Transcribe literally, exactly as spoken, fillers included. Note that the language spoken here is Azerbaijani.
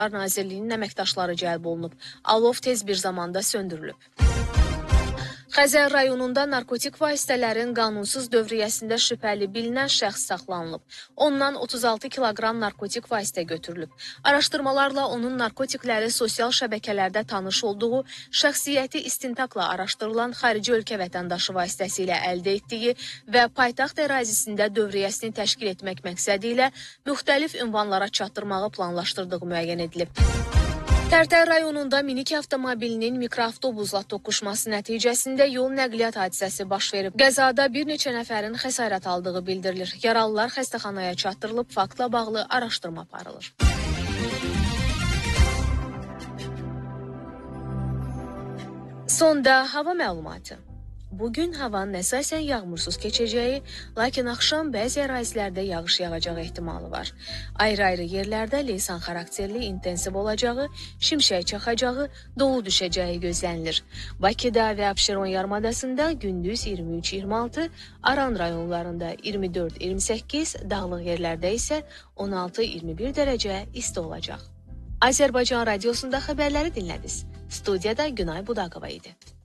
Nazirliyinin əməkdaşları cəlb olunub. Alov tez bir zamanda söndürülüb. Xəzər rayonunda narkotik vasitələrin qanunsuz dövriyyəsində şübhəli bilinən şəxs saxlanılıb. Ondan otuz altı kiloqram narkotik vasitə götürülüb. Araşdırmalarla onun narkotikləri sosial şəbəkələrdə tanış olduğu, şəxsiyyəti istintaqla araşdırılan xarici ölkə vətəndaşı vasitəsilə əldə etdiyi və paytaxt ərazisində dövriyyəsini təşkil etmək məqsədi ilə müxtəlif ünvanlara çatdırmağı planlaşdırdığı müəyyən edilib. Tərtər rayonunda minik avtomobilinin mikroavtobusla toqquşması nəticəsində yol nəqliyyat hadisəsi baş verib. Qəzada bir neçə nəfərin xəsarət aldığı bildirilir. Yaralılar xəstəxanaya çatdırılıb, faktla bağlı araşdırma aparılır. Sonda hava məlumatı. Bugün havanın əsasən yağmursuz keçəcəyi, lakin axşam bəzi ərazilərdə yağış yağacağı ehtimalı var. Ayrı-ayrı yerlərdə leysan xarakterli intensiv olacağı, şimşək çaxacağı, dolu düşəcəyi gözlənilir. Bakıda və Abşeron yarımadasında gündüz iyirmi üç iyirmi altı, Aran rayonlarında iyirmi dörd iyirmi səkkiz, dağlıq yerlərdə isə on altı iyirmi bir dərəcə isti olacaq. Azərbaycan radiosunda xəbərləri dinlədiniz. Studiyada Günay Budaqova idi.